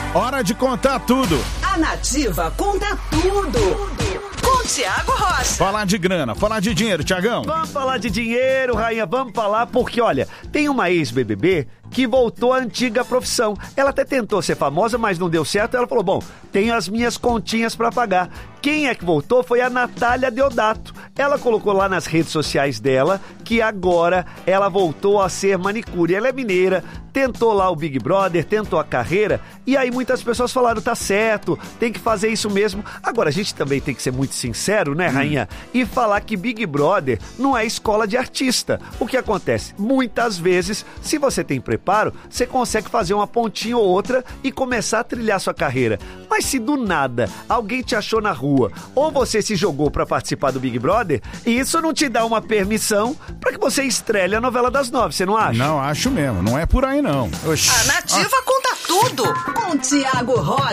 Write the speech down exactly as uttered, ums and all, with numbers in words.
Hora de contar tudo. A Nativa conta tudo. Com Tiago Rocha. Falar de grana, falar de dinheiro, Tiagão. Vamos falar de dinheiro, rainha, vamos falar porque, olha, tem uma ex-B B B que voltou à antiga profissão. Ela até tentou ser famosa, mas não deu certo. Ela falou, bom, tenho as minhas continhas pra pagar. Quem é que voltou foi a Natália Deodato. Ela colocou lá nas redes sociais dela que agora ela voltou a ser manicure. Ela é mineira, tentou lá o Big Brother, tentou a carreira, e aí muitas pessoas falaram, tá certo, tem que fazer isso mesmo. Agora, a gente também tem que ser muito sincero, né, rainha? Hum. E falar que Big Brother não é escola de artista. O que acontece? Muitas vezes, se você tem preparo, você consegue fazer uma pontinha ou outra e começar a trilhar sua carreira. Mas se do nada alguém te achou na rua, ou você se jogou pra participar do Big Brother, isso não te dá uma permissão pra que você estrele a novela das nove, você não acha? Não, acho mesmo, não é por aí não. Oxi. A Nativa ah. conta tudo com Tiago Rocha.